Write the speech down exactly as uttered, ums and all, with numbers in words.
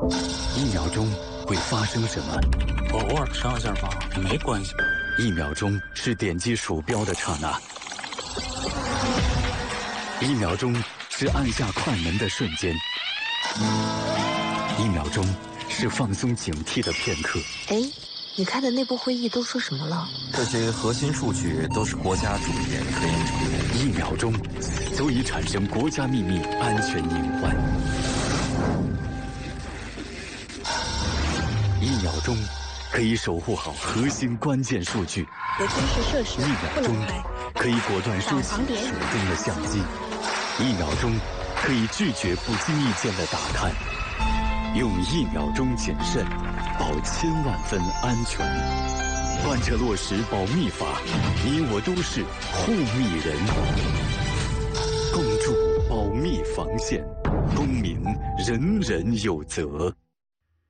一秒钟会发生什么？ 偶尔上下吧，没关系。 一秒钟是点击鼠标的刹那，一秒钟是按下快门的瞬间，一秒钟是放松警惕的片刻。 哎，你开的内部会议都说什么了？ 这些核心数据都是国家主研科研成果。 一秒钟足以产生国家秘密安全隐患。一秒钟可以守护好核心关键数据。 核军事设施一秒钟可以果断收起手中的相机。一秒钟可以拒绝不经意间的打探。用一秒钟谨慎，保千万分安全。贯彻落实保密法，你我都是护密人。共筑保密防线，公民人人有责。